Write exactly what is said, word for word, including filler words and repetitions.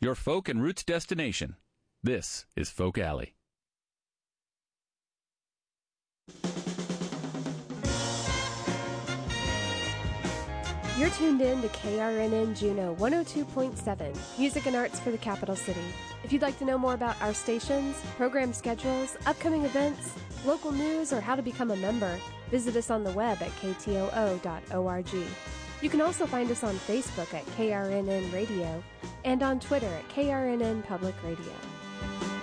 your folk and roots destination. This is Folk Alley. You're tuned in to K R N N Juneau one oh two point seven, music and arts for the capital city. If you'd like to know more about our stations, program schedules, upcoming events, local news, or how to become a member, visit us on the web at k t o o dot org. You can also find us on Facebook at K R N N Radio and on Twitter at K R N N Public Radio.